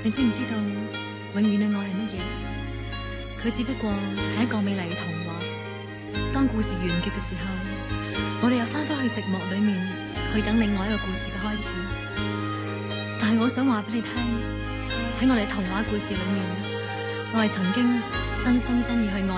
你知唔知道永遠嘅愛係乜嘢？佢只不過係一個美麗嘅童話。當故事完結嘅時候，我哋又翻返去寂寞裏面，去等另外一個故事嘅開始。但係我想話俾你聽，喺我哋童話故事裏面，我係曾經真心真意去愛。